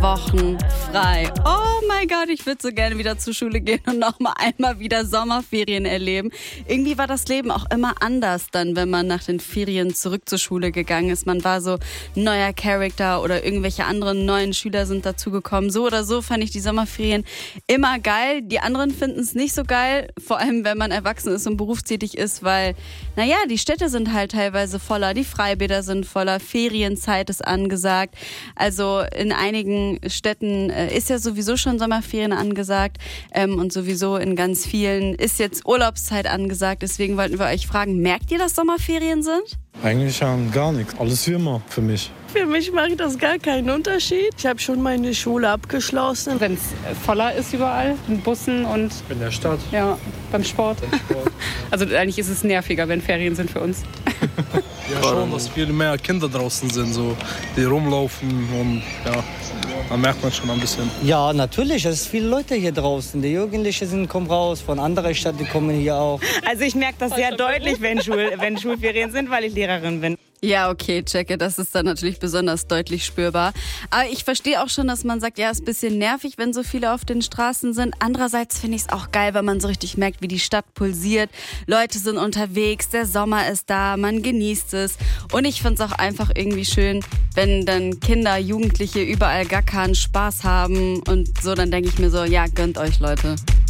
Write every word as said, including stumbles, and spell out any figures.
Wochen frei. Oh mein Gott, ich würde so gerne wieder zur Schule gehen und noch mal einmal wieder Sommerferien erleben. Irgendwie war das Leben auch immer anders dann, wenn man nach den Ferien zurück zur Schule gegangen ist. Man war so ein neuer Charakter oder irgendwelche anderen neuen Schüler sind dazugekommen. So oder so fand ich die Sommerferien immer geil. Die anderen finden es nicht so geil, vor allem wenn man erwachsen ist und berufstätig ist, weil, naja, die Städte sind halt teilweise voller, die Freibäder sind voller, Ferienzeit ist angesagt. Also in einigen Städten äh, ist ja sowieso schon Sommerferien angesagt ähm, und sowieso in ganz vielen ist jetzt Urlaubszeit angesagt. Deswegen wollten wir euch fragen, merkt ihr, dass Sommerferien sind? Eigentlich ja, gar nichts. Alles wie immer für mich. Für mich macht das gar keinen Unterschied. Ich habe schon meine Schule abgeschlossen. Wenn es voller ist überall, in Bussen und In der Stadt. ja, beim Sport. Beim Sport. Also eigentlich ist es nerviger, wenn Ferien sind für uns. Ja, schon, dass viel mehr Kinder draußen sind, so, die rumlaufen und ja, da merkt man schon ein bisschen. Ja, natürlich, es sind viele Leute hier draußen. Die Jugendlichen sind, kommen raus, von anderen Städten kommen hier auch. Also ich merke das sehr deutlich, wenn, Schul- wenn Schulferien sind, weil ich Lehrerin bin. Ja, okay, checke, das ist dann natürlich besonders deutlich spürbar. Aber ich verstehe auch schon, dass man sagt, ja, ist ein bisschen nervig, wenn so viele auf den Straßen sind. Andererseits finde ich es auch geil, weil man so richtig merkt, wie die Stadt pulsiert. Leute sind unterwegs, der Sommer ist da, man genießt es. Und ich finde es auch einfach irgendwie schön, wenn dann Kinder, Jugendliche überall gar keinen Spaß haben und so, dann denke ich mir so, ja, gönnt euch, Leute.